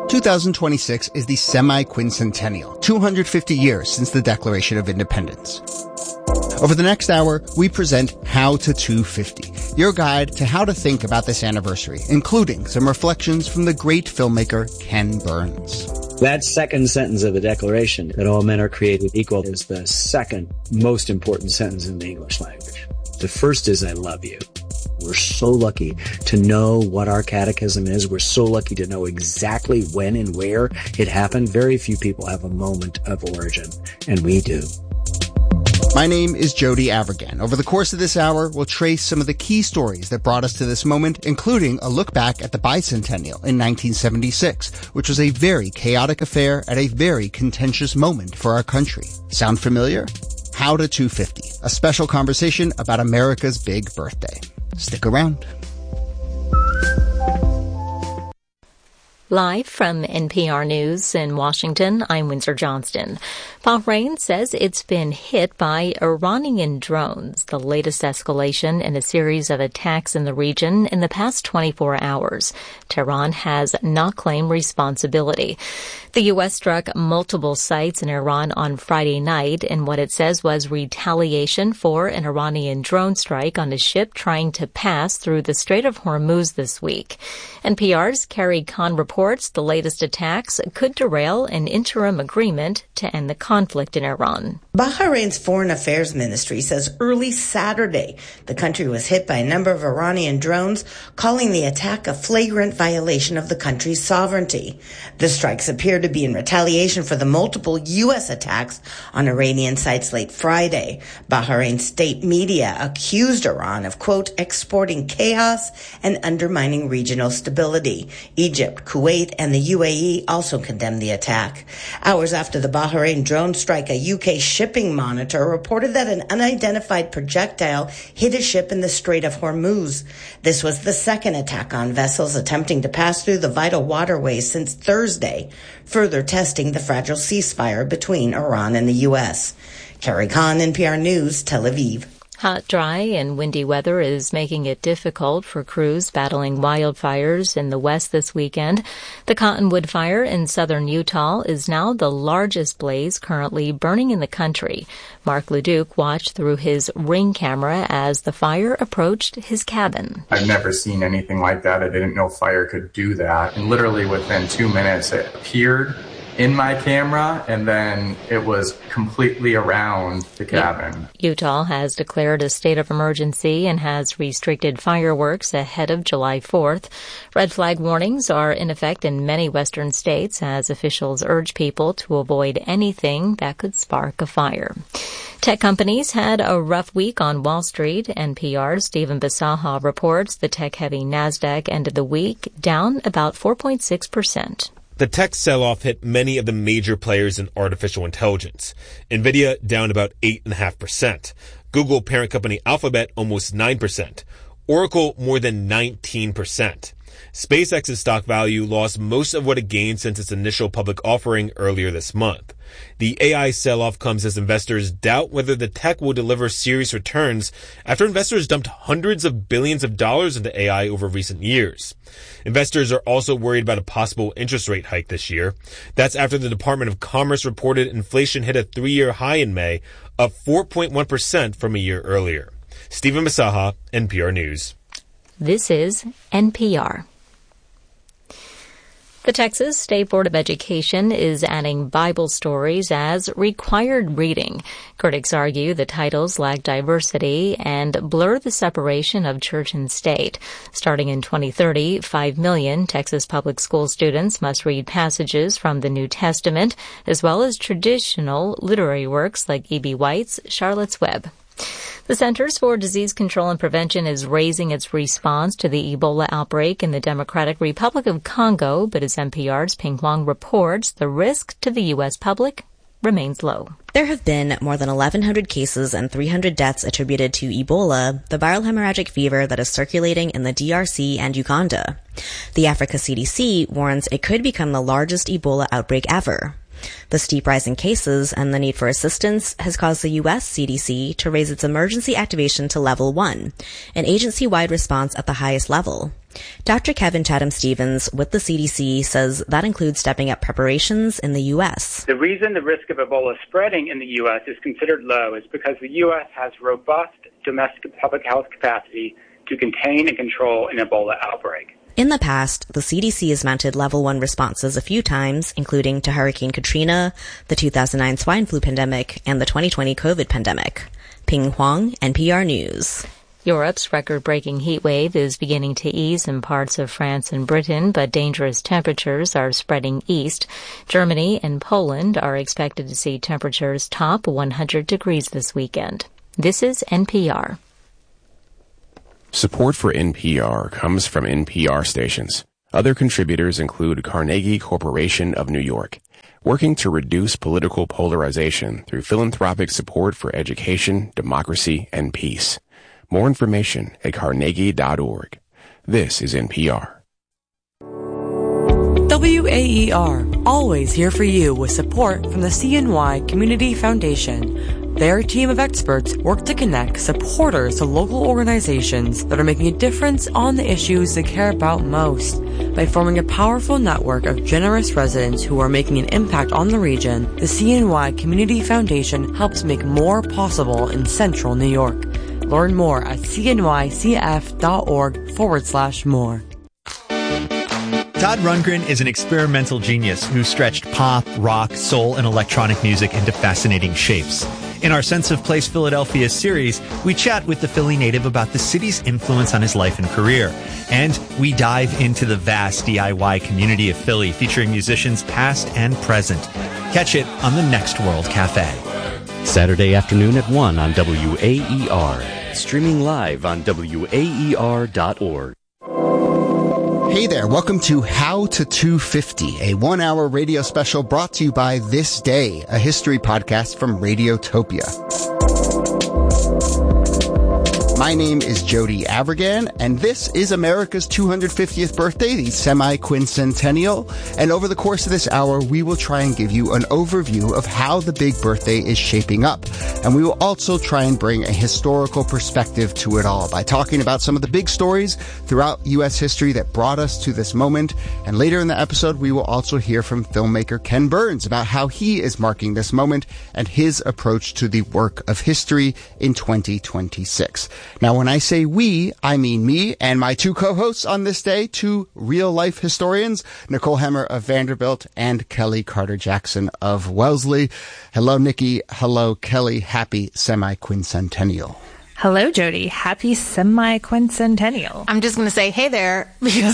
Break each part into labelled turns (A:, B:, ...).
A: 2026 is the semi-quincentennial, 250 years since the Declaration of Independence. Over the next hour, we present How to 250, your guide to how to think about this anniversary, including some reflections from the great filmmaker Ken Burns.
B: That second sentence of the Declaration, that all men are created equal, is the second most important sentence in the English language. The first is, I love you. We're so lucky to know what our catechism is. We're so lucky to know exactly when and where it happened. Very few people have a moment of origin, and we do.
A: My name is Jody Avirgan. Over the course of this hour, we'll trace some of the key stories that brought us to this moment, including a look back at the bicentennial in 1976, which was a very chaotic affair at a very contentious moment for our country. Sound familiar? How to 250, a special conversation about America's big birthday. Stick around.
C: Live from NPR News in Washington, I'm Windsor Johnston. Bahrain says it's been hit by Iranian drones, the latest escalation in a series of attacks in the region in the past 24 hours. Tehran has not claimed responsibility. The U.S. struck multiple sites in Iran on Friday night in what it says was retaliation for an Iranian drone strike on a ship trying to pass through the Strait of Hormuz this week. NPR's Carrie Kahn reports the latest attacks could derail an interim agreement to end the conflict in Iran.
D: Bahrain's Foreign Affairs Ministry says early Saturday the country was hit by a number of Iranian drones, calling the attack a flagrant violation of the country's sovereignty. The strikes appear to be in retaliation for the multiple U.S. attacks on Iranian sites late Friday. Bahrain state media accused Iran of, quote, exporting chaos and undermining regional stability. Egypt, Kuwait, and the UAE also condemned the attack. Hours after the Bahrain drone strike, a UK shipping monitor reported that an unidentified projectile hit a ship in the Strait of Hormuz. This was the second attack on vessels attempting to pass through the vital waterways since Thursday, further testing the fragile ceasefire between Iran and the U.S. Carrie Kahn, NPR News, Tel Aviv.
C: Hot, dry, and windy weather is making it difficult for crews battling wildfires in the west this weekend. The Cottonwood Fire in southern Utah is now the largest blaze currently burning in the country. Mark Leduc watched through his Ring camera as the fire approached his cabin.
E: I've never seen anything like that. I didn't know fire could do that. And literally within 2 minutes, it appeared in my camera, and then it was completely around the cabin.
C: Utah has declared a state of emergency and has restricted fireworks ahead of July 4th. Red flag warnings are in effect in many western states as officials urge people to avoid anything that could spark a fire. Tech companies had a rough week on Wall Street. NPR's Stephen Bisaha reports the tech-heavy NASDAQ ended the week down about 4.6%.
F: The tech sell-off hit many of the major players in artificial intelligence. NVIDIA down about 8.5%. Google parent company Alphabet almost 9%. Oracle more than 19%. SpaceX's stock value lost most of what it gained since its initial public offering earlier this month. The AI sell-off comes as investors doubt whether the tech will deliver serious returns after investors dumped hundreds of billions of dollars into AI over recent years. Investors are also worried about a possible interest rate hike this year. That's after the Department of Commerce reported inflation hit a 3-year high in May, up 4.1% from a year earlier. Stephen Bisaha, NPR News.
C: This is NPR. The Texas State Board of Education is adding Bible stories as required reading. Critics argue the titles lack diversity and blur the separation of church and state. Starting in 2030, 5 million Texas public school students must read passages from the New Testament, as well as traditional literary works like E.B. White's Charlotte's Web. The Centers for Disease Control and Prevention is raising its response to the Ebola outbreak in the Democratic Republic of Congo, but as NPR's Ping Huang reports, the risk to the U.S. public remains low.
G: There have been more than 1,100 cases and 300 deaths attributed to Ebola, the viral hemorrhagic fever that is circulating in the DRC and Uganda. The Africa CDC warns it could become the largest Ebola outbreak ever. The steep rise in cases and the need for assistance has caused the U.S. CDC to raise its emergency activation to level 1, an agency-wide response at the highest level. Dr. Kevin Chatham-Stevens with the CDC says that includes stepping up preparations in the U.S.
H: The reason the risk of Ebola spreading in the U.S. is considered low is because the U.S. has robust domestic public health capacity to contain and control an Ebola outbreak.
G: In the past, the CDC has mounted level 1 responses a few times, including to Hurricane Katrina, the 2009 swine flu pandemic, and the 2020 COVID pandemic. Ping Huang, NPR News.
C: Europe's record-breaking heat wave is beginning to ease in parts of France and Britain, but dangerous temperatures are spreading east. Germany and Poland are expected to see temperatures top 100 degrees this weekend. This is NPR.
I: Support for NPR comes from NPR stations. Other contributors include Carnegie Corporation of New York, working to reduce political polarization through philanthropic support for education, democracy, and peace. More information at carnegie.org. This is NPR.
J: WAER, always here for you with support from the CNY Community Foundation. Their team of experts work to connect supporters to local organizations that are making a difference on the issues they care about most. By forming a powerful network of generous residents who are making an impact on the region, the CNY Community Foundation helps make more possible in central New York. Learn more at cnycf.org/more.
K: Todd Rundgren is an experimental genius who stretched pop, rock, soul, and electronic music into fascinating shapes. In our Sense of Place Philadelphia series, we chat with the Philly native about the city's influence on his life and career. And we dive into the vast DIY community of Philly, featuring musicians past and present. Catch it on the Next World Cafe.
L: Saturday afternoon at 1 on WAER. Streaming live on WAER.org.
A: Hey there, welcome to How to 250, a 1-hour radio special brought to you by This Day, a history podcast from Radiotopia. My name is Jody Avirgan, and this is America's 250th birthday, the semi-quincentennial. And over the course of this hour, we will try and give you an overview of how the big birthday is shaping up. And we will also try and bring a historical perspective to it all by talking about some of the big stories throughout U.S. history that brought us to this moment. And later in the episode, we will also hear from filmmaker Ken Burns about how he is marking this moment and his approach to the work of history in 2026. Now, when I say we, I mean me and my two co-hosts on this day, two real-life historians, Nicole Hemmer of Vanderbilt and Kelly Carter-Jackson of Wellesley. Hello, Nikki. Hello, Kelly. Happy semi-quincentennial.
M: Hello, Jody. Happy semi-quincentennial.
N: I'm just going to say, hey there, because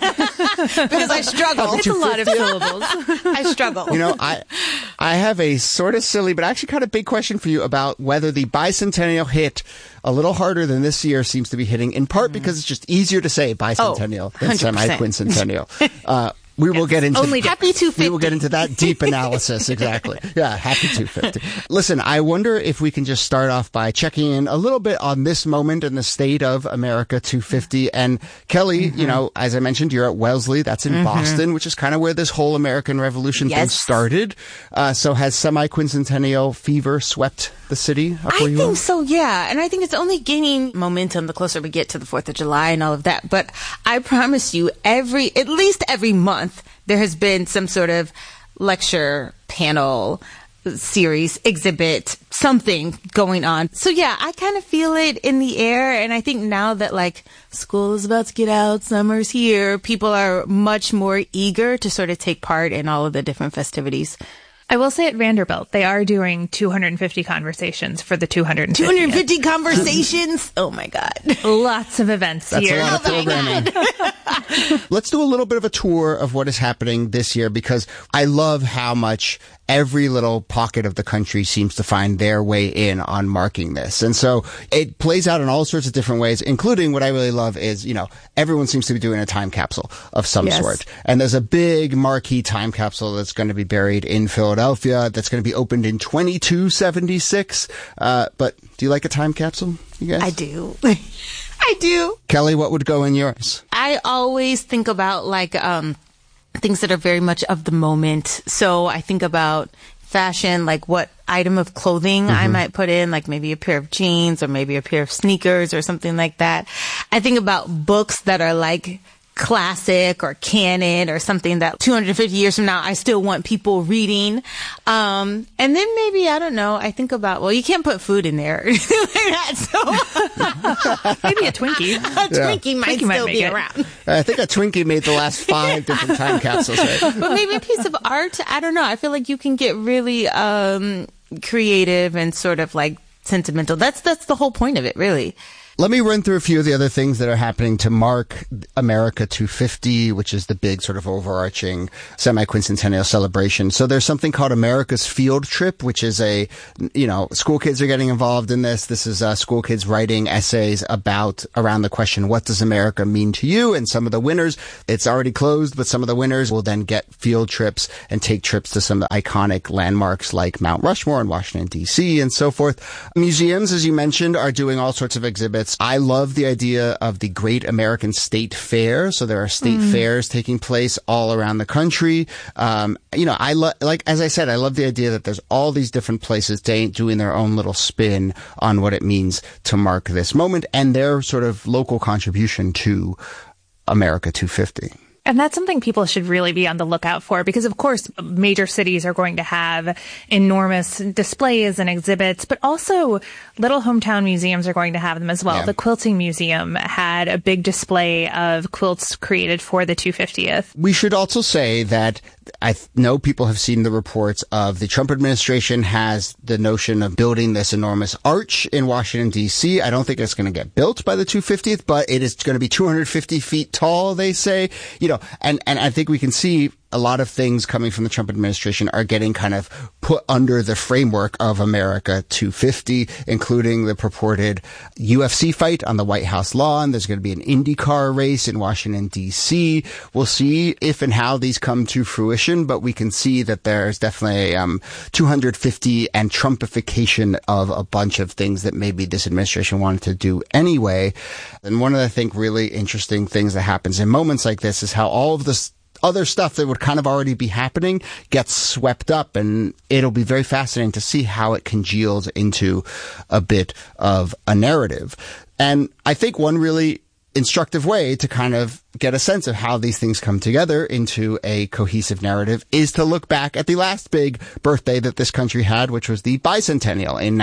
N: I struggle.
M: It's a lot of syllables.
N: I struggle.
A: You know, I have a sort of silly, but actually kind of big question for you about whether the bicentennial hit a little harder than this year seems to be hitting, in part because it's just easier to say bicentennial than semi-quincentennial. We will get into
N: happy 250.
A: We will get into that deep analysis. Exactly. Yeah, happy 250. Listen, I wonder if we can just start off by checking in a little bit on this moment in the state of America 250. And Kelly, you know, as I mentioned, you're at Wellesley. That's in Boston, which is kind of where this whole American Revolution thing started. So has semi-quincentennial fever swept the city up where you are?
N: I think so, yeah. And I think it's only gaining momentum the closer we get to the 4th of July and all of that. But I promise you, at least every month, there has been some sort of lecture, panel, series, exhibit, something going on. So yeah, I kind of feel it in the air. And I think now that like school is about to get out, summer's here, people are much more eager to sort of take part in all of the different festivities.
M: I will say at Vanderbilt, they are doing 250 conversations for the 250th.
N: 250 conversations? Oh my God.
M: Lots of events here.
A: That's a lot of programming. Let's do a little bit of a tour of what is happening this year, because I love how much every little pocket of the country seems to find their way in on marking this. And so it plays out in all sorts of different ways, including what I really love is, you know, everyone seems to be doing a time capsule of some sort. And there's a big marquee time capsule that's going to be buried in Philadelphia that's going to be opened in 2276. But do you like a time capsule, you guys?
N: I do. I do.
A: Kelly, what would go in yours?
N: I always think about like, things that are very much of the moment. So I think about fashion, like what item of clothing I might put in, like maybe a pair of jeans or maybe a pair of sneakers or something like that. I think about books that are like classic or canon or something that 250 years from now I still want people reading. And then maybe, I don't know, I think about, well, you can't put food in there. Like that, so
M: maybe a Twinkie.
N: A Twinkie might still be around.
A: I think a Twinkie made the last 5 different time capsules, right?
N: But maybe a piece of art. I don't know. I feel like you can get really creative and sort of like sentimental. That's the whole point of it, really.
A: Let me run through a few of the other things that are happening to mark America 250, which is the big sort of overarching semi-quincentennial celebration. So there's something called America's Field Trip, which is school kids are getting involved in this. This is school kids writing essays around the question, what does America mean to you? And some of the winners, it's already closed, but some of the winners will then get field trips and take trips to some iconic landmarks like Mount Rushmore in Washington, D.C. and so forth. Museums, as you mentioned, are doing all sorts of exhibits. I love the idea of the Great American State Fair. So there are state fairs taking place all around the country. As I said, I love the idea that there's all these different places doing their own little spin on what it means to mark this moment and their sort of local contribution to America 250.
M: And that's something people should really be on the lookout for because, of course, major cities are going to have enormous displays and exhibits, but also little hometown museums are going to have them as well. Yeah. The Quilting Museum had a big display of quilts created for the 250th.
A: We should also say that I know people have seen the reports of the Trump administration has the notion of building this enormous arch in Washington, D.C. I don't think it's going to get built by the 250th, but it is going to be 250 feet tall, they say. And I think we can see a lot of things coming from the Trump administration are getting kind of put under the framework of America 250, including the purported UFC fight on the White House lawn. There's going to be an IndyCar race in Washington, D.C. We'll see if and how these come to fruition, but we can see that there's definitely 250 and Trumpification of a bunch of things that maybe this administration wanted to do anyway. And one of the, I think, really interesting things that happens in moments like this is how all of this other stuff that would kind of already be happening gets swept up, and it'll be very fascinating to see how it congeals into a bit of a narrative. And I think one really instructive way to kind of get a sense of how these things come together into a cohesive narrative is to look back at the last big birthday that this country had, which was the bicentennial in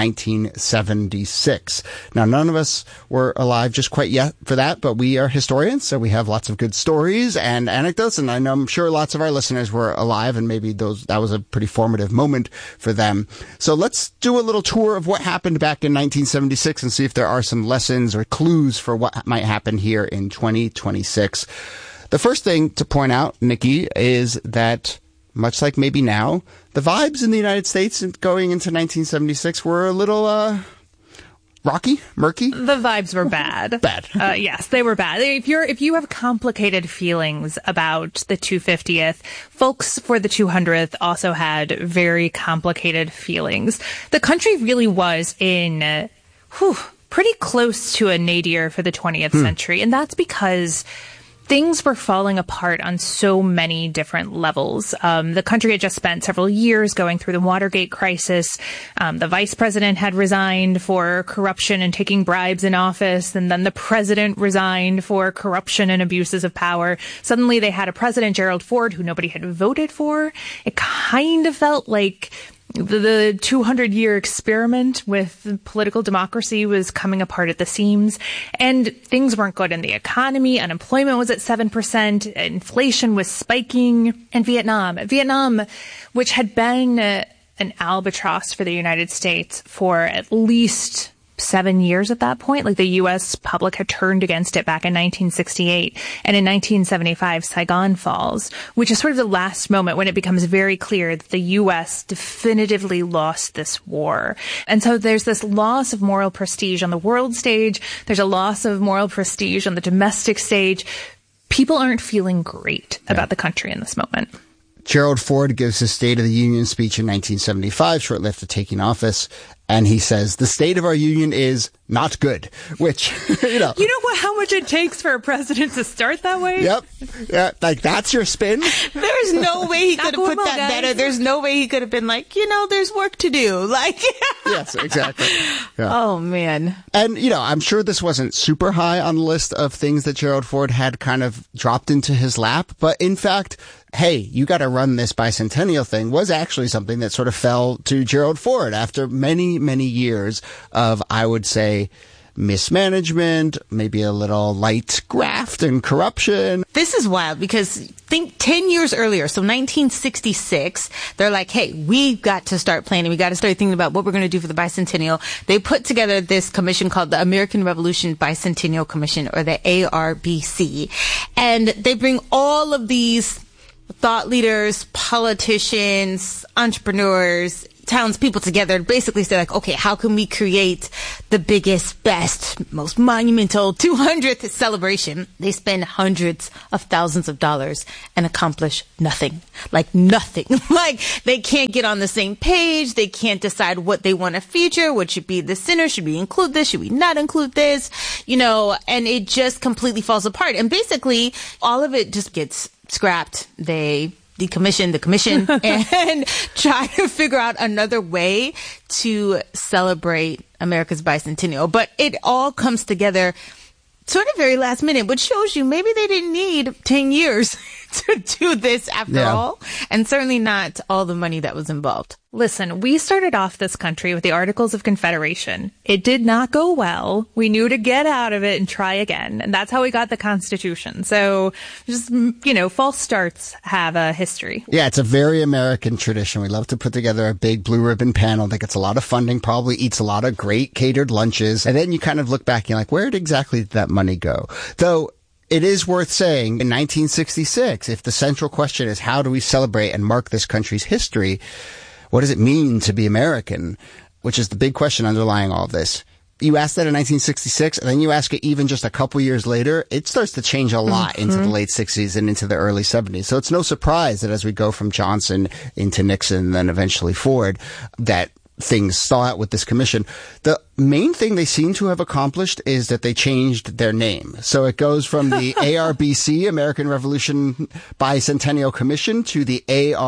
A: 1976. Now, none of us were alive just quite yet for that, but we are historians, so we have lots of good stories and anecdotes, and I'm sure lots of our listeners were alive, and maybe that was a pretty formative moment for them. So let's do a little tour of what happened back in 1976 and see if there are some lessons or clues for what might happen here in 2026. The first thing to point out, Nikki, is that much like maybe now, the vibes in the United States going into 1976 were a little rocky, murky.
M: The vibes were bad.
A: Bad.
M: Yes, they were bad. If you have complicated feelings about the 250th, folks for the 200th also had very complicated feelings. The country really was in pretty close to a nadir for the 20th century, and that's because things were falling apart on so many different levels. The country had just spent several years going through the Watergate crisis. The vice president had resigned for corruption and taking bribes in office, and then the president resigned for corruption and abuses of power. Suddenly they had a president, Gerald Ford, who nobody had voted for. It kind of felt like the 200-year experiment with political democracy was coming apart at the seams, and things weren't good in the economy. Unemployment was at 7%, inflation was spiking, and Vietnam, which had been an albatross for the United States for at least 7 years at that point. Like, the U.S. public had turned against it back in 1968. And in 1975, Saigon falls, which is sort of the last moment when it becomes very clear that the U.S. definitively lost this war. And so there's this loss of moral prestige on the world stage. There's a loss of moral prestige on the domestic stage. People aren't feeling great about the country in this moment.
A: Gerald Ford gives his State of the Union speech in 1975, shortly after taking office, and he says, the state of our union is not good, which,
M: You know how much it takes for a president to start that way?
A: Yep. Yeah, like, that's your spin?
N: There's no way he could have put that better. There's no way he could have been like, there's work to do. Like,
A: yes, exactly. Yeah.
N: Oh, man.
A: And, I'm sure this wasn't super high on the list of things that Gerald Ford had kind of dropped into his lap. But in fact, hey, you got to run this bicentennial thing was actually something that sort of fell to Gerald Ford after many, many years of, I would say, mismanagement, maybe a little light graft and corruption.
N: This is wild because think 10 years earlier, so 1966, they're like, hey, we've got to start planning. We got to start thinking about what we're going to do for the bicentennial. They put together this commission called the American Revolution Bicentennial Commission, or the ARBC. And they bring all of these thought leaders, politicians, entrepreneurs, townspeople together to basically say, like, okay, how can we create the biggest, best, most monumental 200th celebration? They spend hundreds of thousands of dollars and accomplish nothing. Like, nothing. Like, they can't get on the same page. They can't decide what they want to feature, what should be the center. Should we include this? Should we not include this? And it just completely falls apart. And basically, all of it just gets scrapped. They decommission the commission and try to figure out another way to celebrate America's bicentennial. But it all comes together sort of very last minute, which shows you maybe they didn't need 10 years to do this after all, and certainly not all the money that was involved.
M: Listen, we started off this country with the Articles of Confederation. It did not go well. We knew to get out of it and try again. And that's how we got the Constitution. So just, false starts have a history.
A: Yeah, it's a very American tradition. We love to put together a big blue ribbon panel that gets a lot of funding, probably eats a lot of great catered lunches. And then you kind of look back and you're like, where exactly did that money go? Though, it is worth saying, in 1966, if the central question is how do we celebrate and mark this country's history, what does it mean to be American? Which is the big question underlying all of this. You ask that in 1966, and then you ask it even just a couple years later, it starts to change a lot into the late 60s and into the early 70s. So it's no surprise that as we go from Johnson into Nixon and then eventually Ford, that things saw out with this commission. The main thing they seem to have accomplished is that they changed their name. So it goes from the ARBC, American Revolution Bicentennial Commission, to the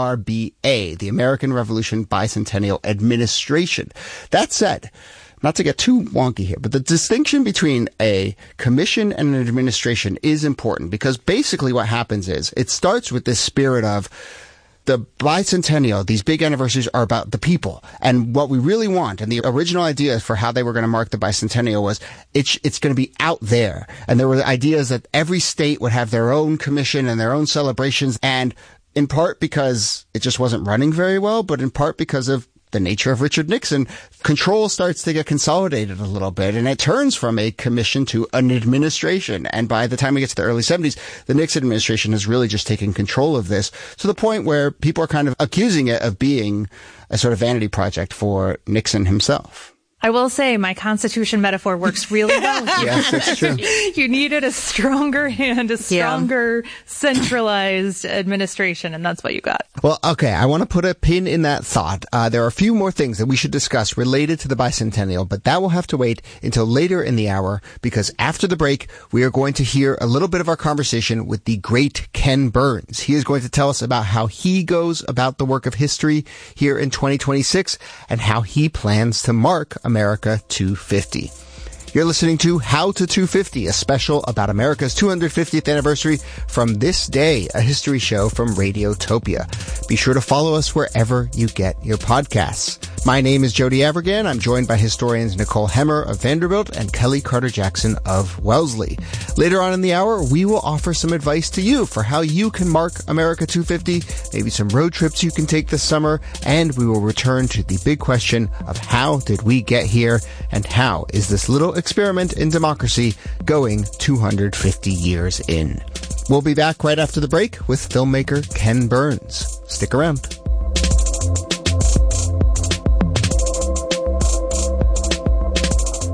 A: ARBA, the American Revolution Bicentennial Administration. That said, not to get too wonky here, but the distinction between a commission and an administration is important because basically what happens is it starts with this spirit of the bicentennial, these big anniversaries are about the people. And what we really want, and the original idea for how they were going to mark the bicentennial was it's going to be out there. And there were ideas that every state would have their own commission and their own celebrations. And in part because it just wasn't running very well, but in part because of the nature of Richard Nixon, control starts to get consolidated a little bit, and it turns from a commission to an administration. And by the time we get to the early 70s, the Nixon administration has really just taken control of this to the point where people are kind of accusing it of being a sort of vanity project for Nixon himself.
M: I will say my Constitution metaphor works really well.
A: Yes, that's true.
M: You needed a stronger hand, a stronger centralized administration, and that's what you got.
A: Well, okay, I want to put a pin in that thought. There are a few more things that we should discuss related to the bicentennial, but that will have to wait until later in the hour, because after the break, we are going to hear a little bit of our conversation with the great Ken Burns. He is going to tell us about how he goes about the work of history here in 2026 and how he plans to mark America 250. You're listening to How to 250, a special about America's 250th anniversary from This Day, a history show from Radiotopia. Be sure to follow us wherever you get your podcasts. My name is Jody Avirgan. I'm joined by historians Nicole Hemmer of Vanderbilt and Kelly Carter-Jackson of Wellesley. Later on in the hour, we will offer some advice to you for how you can mark America 250, maybe some road trips you can take this summer, and we will return to the big question of how did we get here and how is this little experiment in democracy going 250 years in. We'll be back right after the break with filmmaker Ken Burns. Stick around.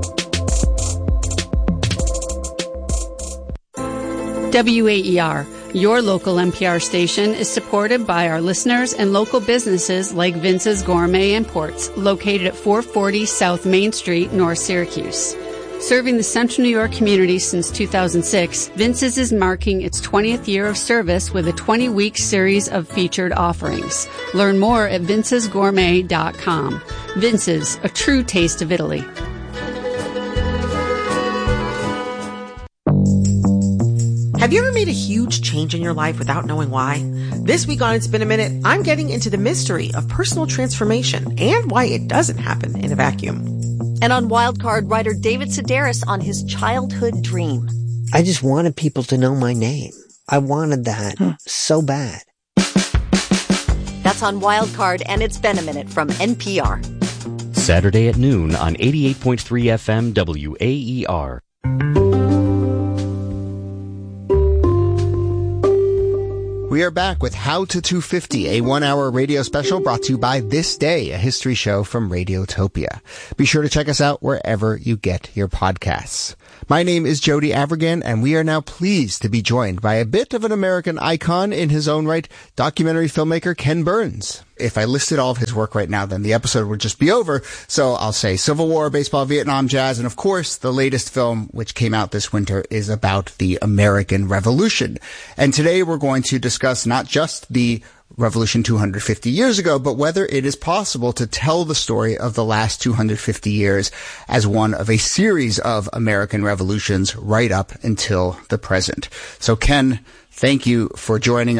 O: WAER, Your local NPR station is supported by our listeners and local businesses like Vince's Gourmet Imports, located at 440 South Main Street, North Syracuse. Serving the Central New York community since 2006, Vince's is marking its 20th year of service with a 20-week series of featured offerings. Learn more at vincesgourmet.com. Vince's, a true taste of Italy.
P: Have you ever made a huge change in your life without knowing why? This week on It's Been a Minute, I'm getting into the mystery of personal transformation and why it doesn't happen in a vacuum.
Q: And on Wildcard, writer David Sedaris on his childhood dream.
R: I just wanted people to know my name. I wanted that so bad.
Q: That's on Wildcard, and It's Been a Minute from NPR.
L: Saturday at noon on 88.3 FM WAER.
A: We are back with How to 250, a 1-hour radio special brought to you by This Day, a history show from Radiotopia. Be sure to check us out wherever you get your podcasts. My name is Jody Avirgan, and we are now pleased to be joined by a bit of an American icon in his own right, documentary filmmaker Ken Burns. If I listed all of his work right now, then the episode would just be over. So I'll say Civil War, baseball, Vietnam, jazz, and of course, the latest film, which came out this winter, is about the American Revolution. And today we're going to discuss not just the Revolution 250 years ago, but whether it is possible to tell the story of the last 250 years as one of a series of American revolutions right up until the present. So Ken, thank you for joining